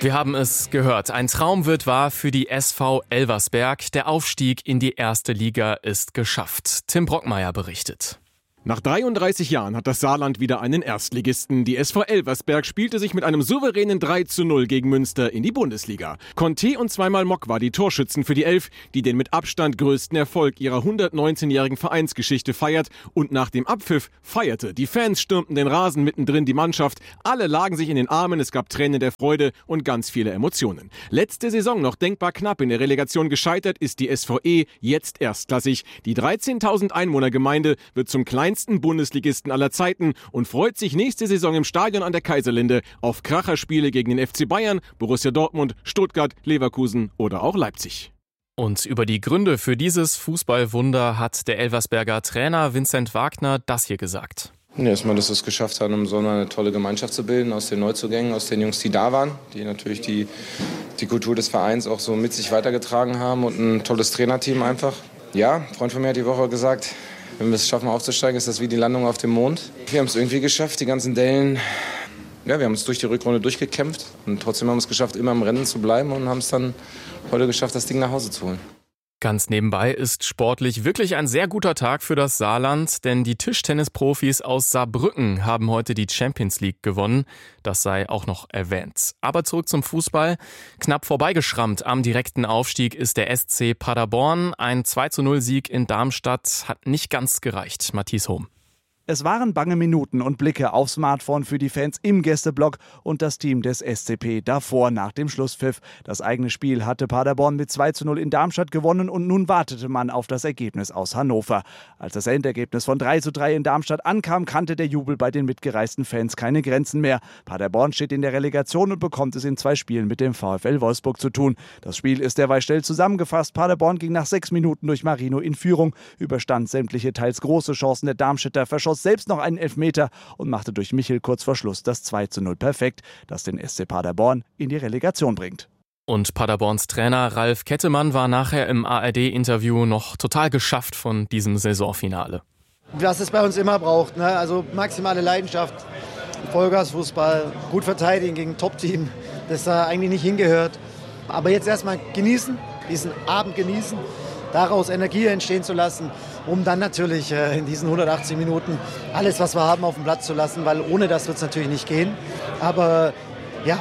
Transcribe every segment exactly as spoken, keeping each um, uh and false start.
Wir haben es gehört. Ein Traum wird wahr für die S V Elversberg. Der Aufstieg in die erste Liga ist geschafft. Tim Brockmeier berichtet. Nach dreiunddreißig Jahren hat das Saarland wieder einen Erstligisten. Die S V Elversberg spielte sich mit einem souveränen drei zu null gegen Münster in die Bundesliga. Conte und zweimal Mock war die Torschützen für die Elf, die den mit Abstand größten Erfolg ihrer hundertneunzehnjährigen Vereinsgeschichte feiert und nach dem Abpfiff feierte. Die Fans stürmten den Rasen, mittendrin die Mannschaft. Alle lagen sich in den Armen, es gab Tränen der Freude und ganz viele Emotionen. Letzte Saison noch denkbar knapp in der Relegation gescheitert, ist die S V E jetzt erstklassig. Die dreizehntausend Einwohnergemeinde wird zum kleinsten Bundesligisten aller Zeiten und freut sich nächste Saison im Stadion an der Kaiserlinde auf Kracherspiele gegen den F C Bayern, Borussia Dortmund, Stuttgart, Leverkusen oder auch Leipzig. Und über die Gründe für dieses Fußballwunder hat der Elversberger Trainer Vincent Wagner das hier gesagt. Ja, erstmal, dass wir es geschafft haben, um so eine tolle Gemeinschaft zu bilden aus den Neuzugängen, aus den Jungs, die da waren, die natürlich die, die Kultur des Vereins auch so mit sich weitergetragen haben und ein tolles Trainerteam einfach. Ja, ein Freund von mir hat die Woche gesagt, wenn wir es schaffen aufzusteigen, ist das wie die Landung auf dem Mond. Wir haben es irgendwie geschafft, die ganzen Dellen. Ja, wir haben es durch die Rückrunde durchgekämpft und trotzdem haben wir es geschafft, immer im Rennen zu bleiben und haben es dann heute geschafft, das Ding nach Hause zu holen. Ganz nebenbei ist sportlich wirklich ein sehr guter Tag für das Saarland, denn die Tischtennisprofis aus Saarbrücken haben heute die Champions League gewonnen. Das sei auch noch erwähnt. Aber zurück zum Fußball. Knapp vorbeigeschrammt am direkten Aufstieg ist der S C Paderborn. Ein zwei zu null Sieg in Darmstadt hat nicht ganz gereicht. Matthias Hohm. Es waren bange Minuten und Blicke aufs Smartphone für die Fans im Gästeblock und das Team des S C P davor nach dem Schlusspfiff. Das eigene Spiel hatte Paderborn mit zwei zu null in Darmstadt gewonnen und nun wartete man auf das Ergebnis aus Hannover. Als das Endergebnis von drei zu drei in Darmstadt ankam, kannte der Jubel bei den mitgereisten Fans keine Grenzen mehr. Paderborn steht in der Relegation und bekommt es in zwei Spielen mit dem VfL Wolfsburg zu tun. Das Spiel ist derweil schnell zusammengefasst. Paderborn ging nach sechs Minuten durch Marino in Führung, überstand sämtliche teils große Chancen der Darmstädter, verschoss selbst noch einen Elfmeter und machte durch Michel kurz vor Schluss das zwei zu null perfekt, das den S C Paderborn in die Relegation bringt. Und Paderborns Trainer Ralf Kettemann war nachher im A R D-Interview noch total geschafft von diesem Saisonfinale. Was es bei uns immer braucht, ne? Also maximale Leidenschaft, Vollgasfußball, gut verteidigen gegen ein Top-Team, das da eigentlich nicht hingehört. Aber jetzt erstmal genießen, diesen Abend genießen, daraus Energie entstehen zu lassen, um dann natürlich äh, in diesen hundertachtzig Minuten alles, was wir haben, auf den Platz zu lassen, weil ohne das wird es natürlich nicht gehen. Aber ja,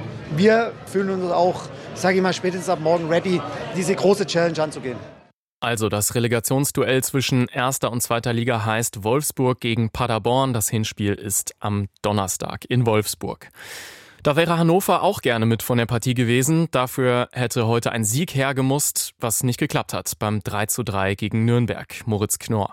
wir fühlen uns auch, sage ich mal, spätestens ab morgen ready, diese große Challenge anzugehen. Also das Relegationsduell zwischen erster und zweiter Liga heißt Wolfsburg gegen Paderborn. Das Hinspiel ist am Donnerstag in Wolfsburg. Da wäre Hannover auch gerne mit von der Partie gewesen. Dafür hätte heute ein Sieg hergemusst, was nicht geklappt hat beim drei zu drei gegen Nürnberg. Moritz Knorr.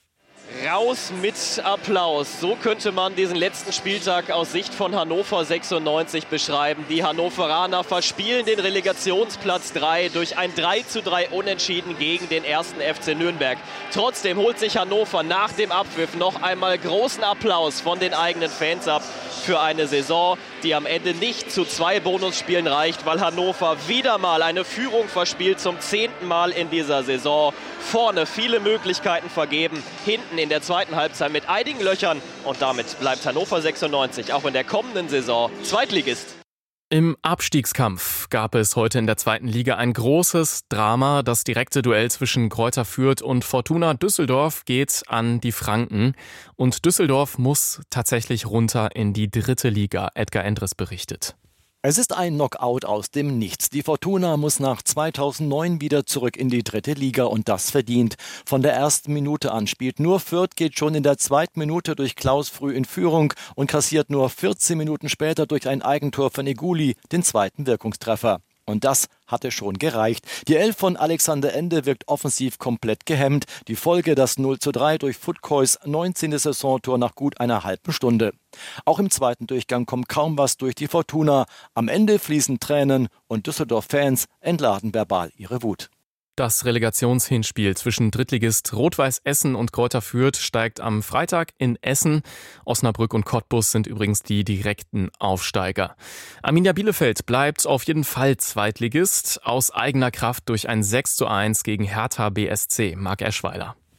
Raus mit Applaus. So könnte man diesen letzten Spieltag aus Sicht von Hannover sechsundneunzig beschreiben. Die Hannoveraner verspielen den Relegationsplatz drei durch ein drei zu drei Unentschieden gegen den ersten F C Nürnberg. Trotzdem holt sich Hannover nach dem Abpfiff noch einmal großen Applaus von den eigenen Fans ab für eine Saison, die am Ende nicht zu zwei Bonusspielen reicht, weil Hannover wieder mal eine Führung verspielt, zum zehnten Mal in dieser Saison. Vorne viele Möglichkeiten vergeben, hinten in der zweiten Halbzeit mit einigen Löchern und damit bleibt Hannover sechsundneunzig auch in der kommenden Saison Zweitligist. Im Abstiegskampf gab es heute in der zweiten Liga ein großes Drama. Das direkte Duell zwischen Greuther Fürth und Fortuna Düsseldorf geht an die Franken. Und Düsseldorf muss tatsächlich runter in die dritte Liga. Edgar Endres berichtet. Es ist ein Knockout aus dem Nichts. Die Fortuna muss nach zweitausendneun wieder zurück in die dritte Liga und das verdient. Von der ersten Minute an spielt nur Fürth, geht schon in der zweiten Minute durch Klaus früh in Führung und kassiert nur vierzehn Minuten später durch ein Eigentor von Eguli den zweiten Wirkungstreffer. Und das hatte schon gereicht. Die Elf von Alexander Ende wirkt offensiv komplett gehemmt. Die Folge das null zu drei durch Futkois neunzehnte Saisontor nach gut einer halben Stunde. Auch im zweiten Durchgang kommt kaum was durch die Fortuna. Am Ende fließen Tränen und Düsseldorf-Fans entladen verbal ihre Wut. Das Relegationshinspiel zwischen Drittligist Rot-Weiß Essen und Greuther Fürth steigt am Freitag in Essen. Osnabrück und Cottbus sind übrigens die direkten Aufsteiger. Arminia Bielefeld bleibt auf jeden Fall Zweitligist aus eigener Kraft durch ein sechs zu eins gegen Hertha B S C. Marc Eschweiler.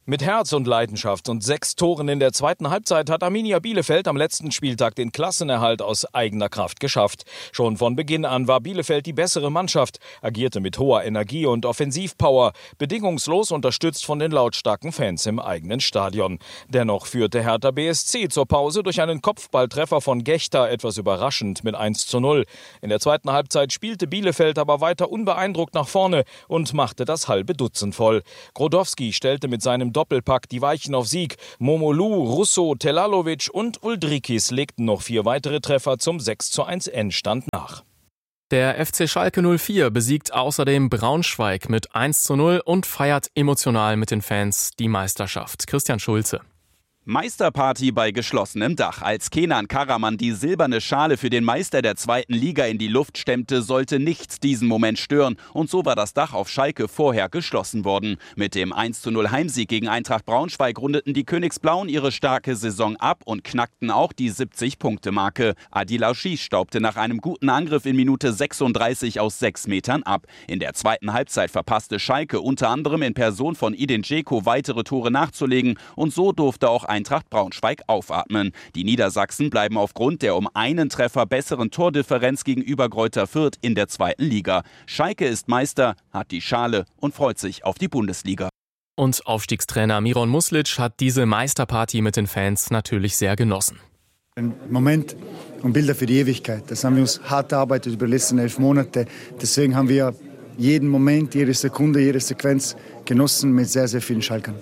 Mit Herz und Leidenschaft und sechs Toren in der zweiten Halbzeit hat Arminia Bielefeld am letzten Spieltag den Klassenerhalt aus eigener Kraft geschafft. Schon von Beginn an war Bielefeld die bessere Mannschaft, agierte mit hoher Energie und Offensivpower, bedingungslos unterstützt von den lautstarken Fans im eigenen Stadion. Dennoch führte Hertha B S C zur Pause durch einen Kopfballtreffer von Gechter etwas überraschend mit eins zu null. In der zweiten Halbzeit spielte Bielefeld aber weiter unbeeindruckt nach vorne und machte das halbe Dutzend voll. Grodowski stellte mit seinem Doppelpack die Weichen auf Sieg. Momolu, Russo, Telalovic und Uldrikis legten noch vier weitere Treffer zum sechs zu eins Endstand nach. Der F C Schalke null vier besiegt außerdem Braunschweig mit eins zu null und feiert emotional mit den Fans die Meisterschaft. Christian Schulze. Meisterparty bei geschlossenem Dach. Als Kenan Karaman die silberne Schale für den Meister der zweiten Liga in die Luft stemmte, sollte nichts diesen Moment stören. Und so war das Dach auf Schalke vorher geschlossen worden. Mit dem eins zu null Heimsieg gegen Eintracht Braunschweig rundeten die Königsblauen ihre starke Saison ab und knackten auch die siebzig-Punkte-Marke. Adil Aouchiche staubte nach einem guten Angriff in Minute sechsunddreißig aus sechs Metern ab. In der zweiten Halbzeit verpasste Schalke unter anderem in Person von Edin Dzeko weitere Tore nachzulegen. Und so durfte auch Eintracht Braunschweig aufatmen. Die Niedersachsen bleiben aufgrund der um einen Treffer besseren Tordifferenz gegenüber Greuther Fürth in der zweiten Liga. Schalke ist Meister, hat die Schale und freut sich auf die Bundesliga. Und Aufstiegstrainer Miron Muslic hat diese Meisterparty mit den Fans natürlich sehr genossen. Ein Moment und Bilder für die Ewigkeit. Das haben wir uns hart erarbeitet über die letzten elf Monate. Deswegen haben wir jeden Moment, jede Sekunde, jede Sequenz genossen mit sehr, sehr vielen Schalkern.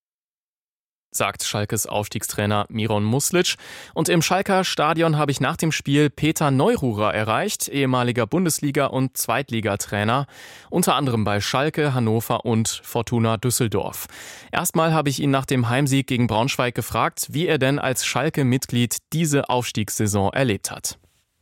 Sagt Schalkes Aufstiegstrainer Miron Muslic. Und im Schalker Stadion habe ich nach dem Spiel Peter Neururer erreicht, ehemaliger Bundesliga- und Zweitligatrainer, unter anderem bei Schalke, Hannover und Fortuna Düsseldorf. Erstmal habe ich ihn nach dem Heimsieg gegen Braunschweig gefragt, wie er denn als Schalke-Mitglied diese Aufstiegssaison erlebt hat.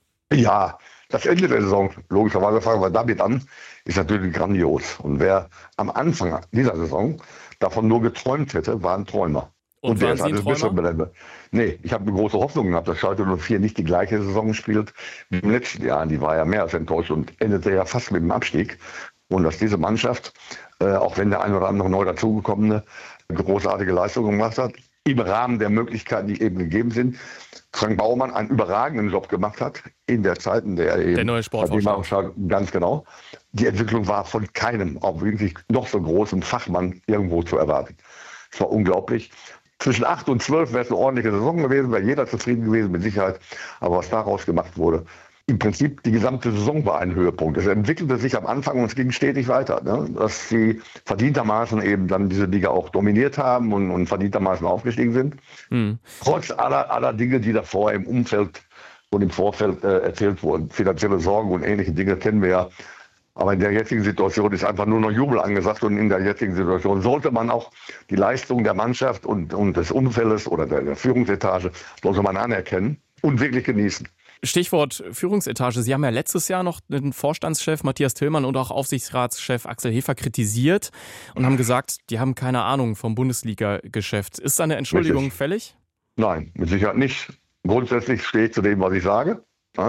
Ja, das Ende der Saison, logischerweise fangen wir damit an, ist natürlich grandios. Und wer am Anfang dieser Saison davon nur geträumt hätte, war ein Träumer. Und, und waren Sie ein Träumer? Nee, ich habe eine große Hoffnung gehabt, dass Schalke null vier nicht die gleiche Saison spielt wie im letzten Jahr. Die war ja mehr als enttäuscht und endete ja fast mit dem Abstieg. Und dass diese Mannschaft, äh, auch wenn der ein oder andere neu dazugekommene großartige Leistungen gemacht hat, im Rahmen der Möglichkeiten, die eben gegeben sind, Frank Baumann einen überragenden Job gemacht hat in der Zeit, in der er eben... Der neue Sportvorstand. Ganz genau. Die Entwicklung war von keinem, auch wirklich noch so großen Fachmann, irgendwo zu erwarten. Es war unglaublich. Zwischen acht und zwölf wäre es eine ordentliche Saison gewesen, wäre jeder zufrieden gewesen, mit Sicherheit. Aber was daraus gemacht wurde, im Prinzip die gesamte Saison war ein Höhepunkt. Es entwickelte sich am Anfang und es ging stetig weiter. Ne? Dass sie verdientermaßen eben dann diese Liga auch dominiert haben und, und verdientermaßen aufgestiegen sind. Mhm. Trotz aller, aller Dinge, die davor im Umfeld und im Vorfeld äh, erzählt wurden. Finanzielle Sorgen und ähnliche Dinge kennen wir ja. Aber in der jetzigen Situation ist einfach nur noch Jubel angesagt und in der jetzigen Situation sollte man auch die Leistung der Mannschaft und, und des Umfeldes oder der, der Führungsetage sollte man anerkennen und wirklich genießen. Stichwort Führungsetage. Sie haben ja letztes Jahr noch den Vorstandschef Matthias Tillmann und auch Aufsichtsratschef Axel Hefer kritisiert und haben gesagt, die haben keine Ahnung vom Bundesliga-Geschäft. Ist da eine Entschuldigung Richtig. fällig? Nein, mit Sicherheit nicht. Grundsätzlich stehe ich zu dem, was ich sage.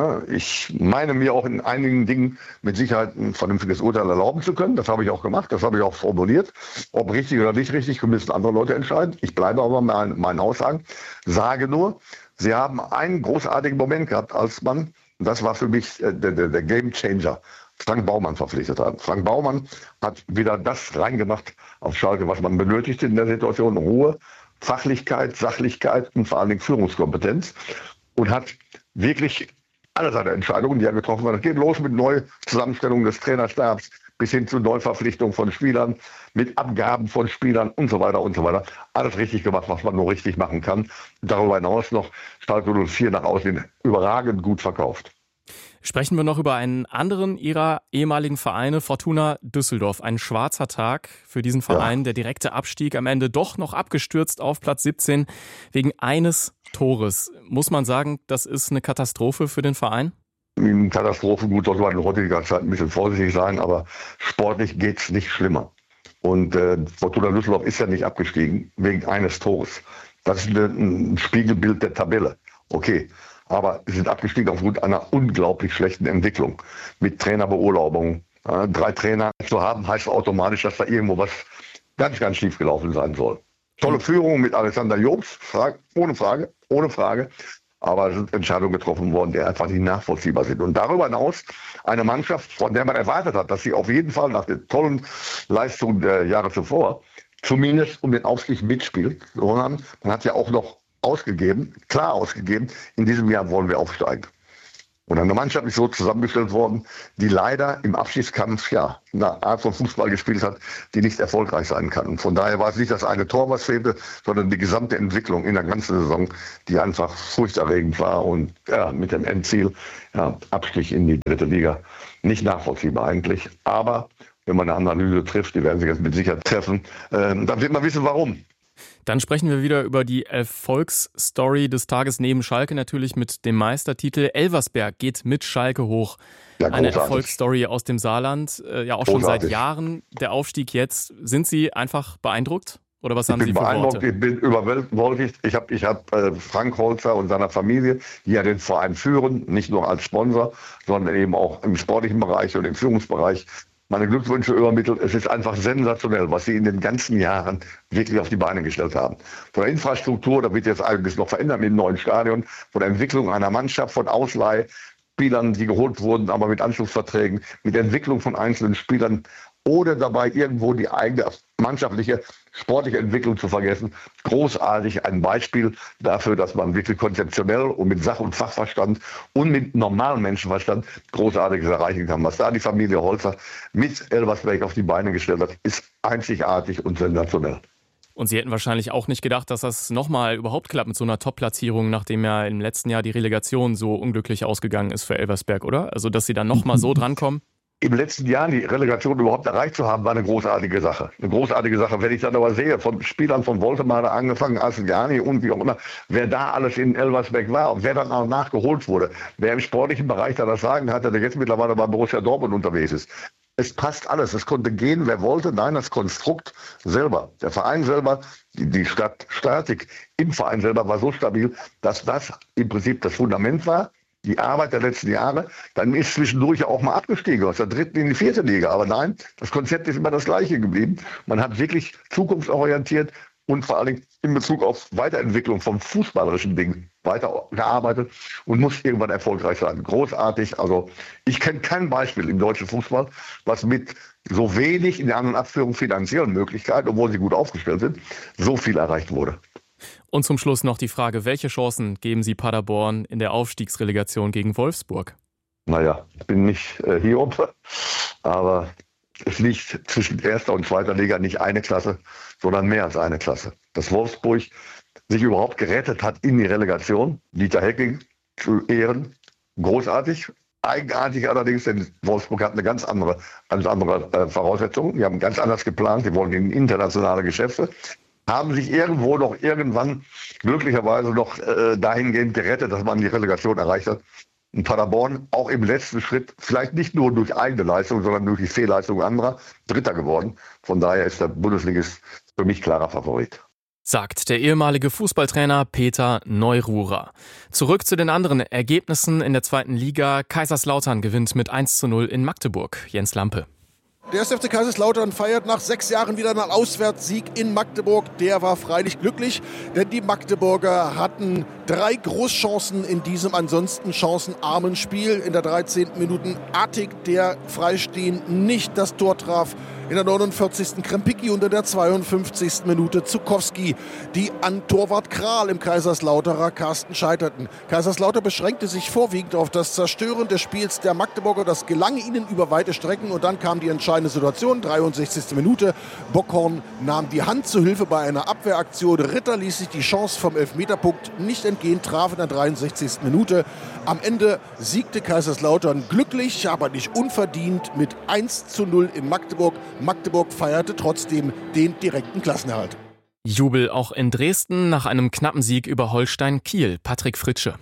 Ich meine mir auch in einigen Dingen mit Sicherheit ein vernünftiges Urteil erlauben zu können. Das habe ich auch gemacht, das habe ich auch formuliert. Ob richtig oder nicht richtig, müssen andere Leute entscheiden. Ich bleibe aber bei meinen Aussagen. Sage nur, sie haben einen großartigen Moment gehabt, als man, das war für mich der, der, der Game Changer, Frank Baumann verpflichtet hat. Frank Baumann hat wieder das reingemacht auf Schalke, was man benötigte in der Situation. Ruhe, Fachlichkeit, Sachlichkeit und vor allen Dingen Führungskompetenz. Und hat wirklich alle seine Entscheidungen, die er getroffen hat. Das geht los mit Neuzusammenstellung des Trainerstabs bis hin zu Neuverpflichtung von Spielern, mit Abgaben von Spielern und so weiter und so weiter. Alles richtig gemacht, was man nur richtig machen kann. Darüber hinaus noch Schalke null vier nach außen überragend gut verkauft. Sprechen wir noch über einen anderen Ihrer ehemaligen Vereine, Fortuna Düsseldorf. Ein schwarzer Tag für diesen Verein. Ja. Der direkte Abstieg am Ende doch noch abgestürzt auf Platz siebzehn wegen eines Tores. Muss man sagen, das ist eine Katastrophe für den Verein? In Katastrophe, gut, sollte man in heutiger Zeit ein bisschen vorsichtig sein, aber sportlich geht es nicht schlimmer. Und äh, Fortuna Düsseldorf ist ja nicht abgestiegen wegen eines Tores. Das ist ein Spiegelbild der Tabelle. Okay. Aber sie sind abgestiegen aufgrund einer unglaublich schlechten Entwicklung. Mit Trainerbeurlaubung. Ja, drei Trainer zu haben, heißt automatisch, dass da irgendwo was ganz, ganz schief gelaufen sein soll. Tolle Führung mit Alexander Jobs, ohne Frage, ohne Frage. Aber es sind Entscheidungen getroffen worden, die einfach nicht nachvollziehbar sind. Und darüber hinaus eine Mannschaft, von der man erwartet hat, dass sie auf jeden Fall nach den tollen Leistungen der Jahre zuvor zumindest um den Aufstieg mitspielt. Sondern man hat ja auch noch ausgegeben, klar ausgegeben, in diesem Jahr wollen wir aufsteigen. Und eine Mannschaft ist so zusammengestellt worden, die leider im Abschiedskampf ja eine Art von Fußball gespielt hat, die nicht erfolgreich sein kann. Und von daher war es nicht das eine Tor, was fehlte, sondern die gesamte Entwicklung in der ganzen Saison, die einfach furchterregend war und ja, mit dem Endziel ja, Abstieg in die dritte Liga. Nicht nachvollziehbar eigentlich, aber wenn man eine Analyse trifft, die werden sich jetzt mit Sicherheit treffen, äh, dann wird man wissen, warum. Dann sprechen wir wieder über die Erfolgsstory des Tages neben Schalke natürlich mit dem Meistertitel. Elversberg geht mit Schalke hoch. Ja, eine Erfolgsstory aus dem Saarland, äh, ja auch großartig. Schon seit Jahren. Der Aufstieg jetzt. Sind Sie einfach beeindruckt? Oder was haben Sie für Worte? Ich bin überwältigt. Ich habe ich hab, äh, Frank Holzer und seiner Familie, die ja den Verein führen, nicht nur als Sponsor, sondern eben auch im sportlichen Bereich und im Führungsbereich, meine Glückwünsche übermittelt. Es ist einfach sensationell, was sie in den ganzen Jahren wirklich auf die Beine gestellt haben. Von der Infrastruktur, da wird jetzt einiges noch verändert mit dem neuen Stadion, von der Entwicklung einer Mannschaft, von Ausleihspielern, die geholt wurden, aber mit Anschlussverträgen, mit der Entwicklung von einzelnen Spielern, ohne dabei irgendwo die eigene mannschaftliche, sportliche Entwicklung zu vergessen. Großartig, ein Beispiel dafür, dass man wirklich konzeptionell und mit Sach- und Fachverstand und mit normalem Menschenverstand Großartiges erreichen kann. Was da die Familie Holzer mit Elversberg auf die Beine gestellt hat, ist einzigartig und sensationell. Und Sie hätten wahrscheinlich auch nicht gedacht, dass das nochmal überhaupt klappt mit so einer Top-Platzierung, nachdem ja im letzten Jahr die Relegation so unglücklich ausgegangen ist für Elversberg, oder? Also, dass Sie dann nochmal so drankommen? Im letzten Jahr die Relegation überhaupt erreicht zu haben, war eine großartige Sache. Eine großartige Sache. Wenn ich dann aber sehe, von Spielern von Woltemade angefangen, Asiliani und wie auch immer, wer da alles in Elversberg war und wer dann auch nachgeholt wurde, wer im sportlichen Bereich da das Sagen hatte, der jetzt mittlerweile bei Borussia Dortmund unterwegs ist. Es passt alles. Es konnte gehen, wer wollte. Nein, das Konstrukt selber, der Verein selber, die, die Stadt, Statik im Verein selber war so stabil, dass das im Prinzip das Fundament war. Die Arbeit der letzten Jahre, dann ist zwischendurch ja auch mal abgestiegen aus der dritten in die vierte Liga. Aber nein, das Konzept ist immer das gleiche geblieben. Man hat wirklich zukunftsorientiert und vor allem in Bezug auf Weiterentwicklung vom fußballerischen Ding weitergearbeitet und muss irgendwann erfolgreich sein. Großartig. Also ich kenne kein Beispiel im deutschen Fußball, was mit so wenig in der anderen Abführung finanziellen Möglichkeiten, obwohl sie gut aufgestellt sind, so viel erreicht wurde. Und zum Schluss noch die Frage, welche Chancen geben Sie Paderborn in der Aufstiegsrelegation gegen Wolfsburg? Naja, ich bin nicht äh, Hiob, aber es liegt zwischen erster und zweiter Liga nicht eine Klasse, sondern mehr als eine Klasse. Dass Wolfsburg sich überhaupt gerettet hat in die Relegation, Dieter Hecking zu Ehren, großartig. Eigenartig allerdings, denn Wolfsburg hat eine ganz andere, ganz andere äh, Voraussetzungen. Die haben ganz anders geplant, die wollen in internationale Geschäfte. Haben sich irgendwo noch irgendwann glücklicherweise noch äh, dahingehend gerettet, dass man die Relegation erreicht hat. Und Paderborn auch im letzten Schritt, vielleicht nicht nur durch eigene Leistung, sondern durch die Fehlleistung anderer, Dritter geworden. Von daher ist der Bundesligist für mich klarer Favorit. Sagt der ehemalige Fußballtrainer Peter Neururer. Zurück zu den anderen Ergebnissen in der zweiten Liga. Kaiserslautern gewinnt mit eins zu null in Magdeburg. Jens Lampe. Der erste F C Kaiserslautern feiert nach sechs Jahren wieder einen Auswärtssieg in Magdeburg. Der war freilich glücklich, denn die Magdeburger hatten drei Großchancen in diesem ansonsten chancenarmen Spiel. In der dreizehnten Minute Artig, der freistehend nicht das Tor traf. In der neunundvierzigsten Krempicki und in der zweiundfünfzigsten Minute Zukowski, die an Torwart Kral im Kaiserslauterer Kasten scheiterten. Kaiserslautern beschränkte sich vorwiegend auf das Zerstören des Spiels der Magdeburger. Das gelang ihnen über weite Strecken und dann kam die entscheidende Situation. dreiundsechzigste Minute. Bockhorn nahm die Hand zu Hilfe bei einer Abwehraktion. Ritter ließ sich die Chance vom Elfmeterpunkt nicht entgehen, traf in der dreiundsechzigsten Minute. Am Ende siegte Kaiserslautern glücklich, aber nicht unverdient mit eins zu null in Magdeburg. Magdeburg feierte trotzdem den direkten Klassenerhalt. Jubel auch in Dresden nach einem knappen Sieg über Holstein Kiel. Patrick Fritsche.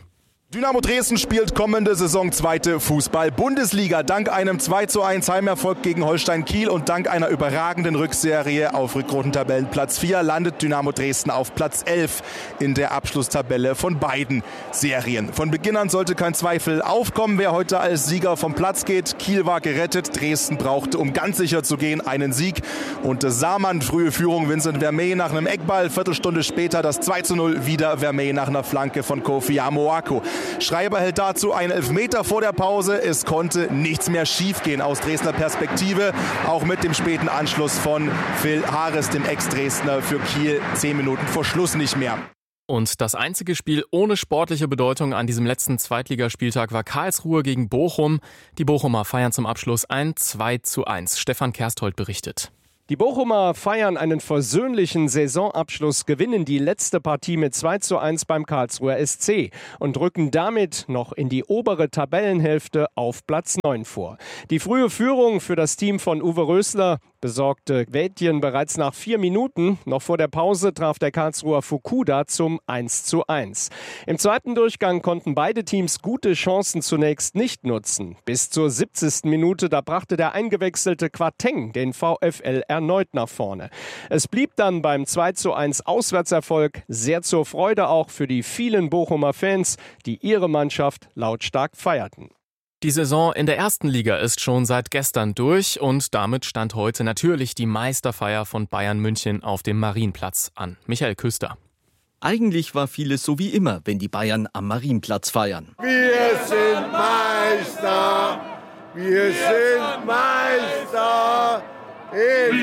Dynamo Dresden spielt kommende Saison zweite Fußball-Bundesliga. Dank einem zwei zu eins Heimerfolg gegen Holstein Kiel und dank einer überragenden Rückserie auf Rückrundentabellenplatz vier landet Dynamo Dresden auf Platz elf in der Abschlusstabelle von beiden Serien. Von Beginn an sollte kein Zweifel aufkommen, wer heute als Sieger vom Platz geht. Kiel war gerettet, Dresden brauchte, um ganz sicher zu gehen, einen Sieg. Und Saarmann, frühe Führung, Vincent Vermey nach einem Eckball, Viertelstunde später das zwei zu null, wieder Vermey nach einer Flanke von Kofi Amoako. Schreiber hält dazu einen Elfmeter vor der Pause. Es konnte nichts mehr schiefgehen aus Dresdner Perspektive. Auch mit dem späten Anschluss von Phil Harris, dem Ex-Dresdner, für Kiel zehn Minuten vor Schluss nicht mehr. Und das einzige Spiel ohne sportliche Bedeutung an diesem letzten Zweitligaspieltag war Karlsruhe gegen Bochum. Die Bochumer feiern zum Abschluss ein zwei zu eins. Stefan Kersthold berichtet. Die Bochumer feiern einen versöhnlichen Saisonabschluss, gewinnen die letzte Partie mit zwei zu eins beim Karlsruher S C und rücken damit noch in die obere Tabellenhälfte auf Platz neun vor. Die frühe Führung für das Team von Uwe Rösler besorgte Wädjen bereits nach vier Minuten. Noch vor der Pause traf der Karlsruher Fukuda zum eins zu eins. Im zweiten Durchgang konnten beide Teams gute Chancen zunächst nicht nutzen. Bis zur siebzigsten Minute, da brachte der eingewechselte Quateng den VfL erneut nach vorne. Es blieb dann beim zwei zu eins Auswärtserfolg, sehr zur Freude auch für die vielen Bochumer Fans, die ihre Mannschaft lautstark feierten. Die Saison in der ersten Liga ist schon seit gestern durch und damit stand heute natürlich die Meisterfeier von Bayern München auf dem Marienplatz an. Michael Küster. Eigentlich war vieles so wie immer, wenn die Bayern am Marienplatz feiern. Wir sind Meister, wir sind Meister, in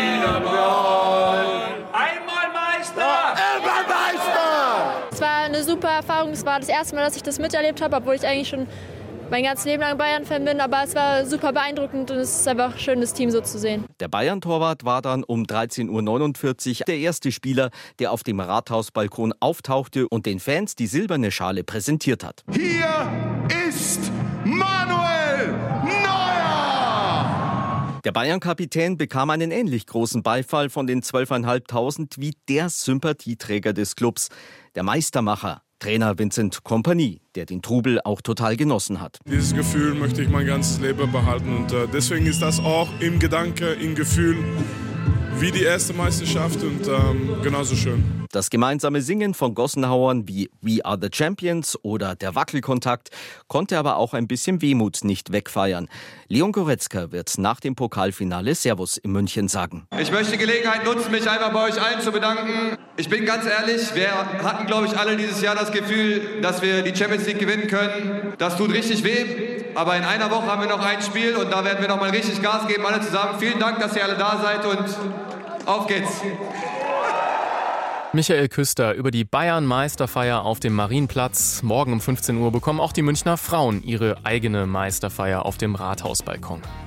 Wiederball. Einmal Meister, immer Meister! Es war eine super Erfahrung, es war das erste Mal, dass ich das miterlebt habe, obwohl ich eigentlich schon mein ganzes Leben lang Bayern-Fan bin, aber es war super beeindruckend und es ist einfach schön, das Team so zu sehen. Der Bayern-Torwart war dann um dreizehn Uhr neunundvierzig der erste Spieler, der auf dem Rathausbalkon auftauchte und den Fans die silberne Schale präsentiert hat. Hier ist Manuel Neuer! Der Bayern-Kapitän bekam einen ähnlich großen Beifall von den zwölftausendfünfhundert wie der Sympathieträger des Clubs, der Meistermacher. Trainer Vincent Kompany, der den Trubel auch total genossen hat. Dieses Gefühl möchte ich mein ganzes Leben behalten und äh, deswegen ist das auch im Gedanke, im Gefühl wie die erste Meisterschaft und ähm, genauso schön. Das gemeinsame Singen von Gossenhauern wie We Are the Champions oder der Wackelkontakt konnte aber auch ein bisschen Wehmut nicht wegfeiern. Leon Goretzka wird nach dem Pokalfinale Servus in München sagen. Ich möchte die Gelegenheit nutzen, mich einfach bei euch allen zu bedanken. Ich bin ganz ehrlich, wir hatten, glaube ich, alle dieses Jahr das Gefühl, dass wir die Champions League gewinnen können. Das tut richtig weh, aber in einer Woche haben wir noch ein Spiel und da werden wir noch mal richtig Gas geben, alle zusammen. Vielen Dank, dass ihr alle da seid und auf geht's. Michael Küster über die Bayern-Meisterfeier auf dem Marienplatz. Morgen um fünfzehn Uhr bekommen auch die Münchner Frauen ihre eigene Meisterfeier auf dem Rathausbalkon.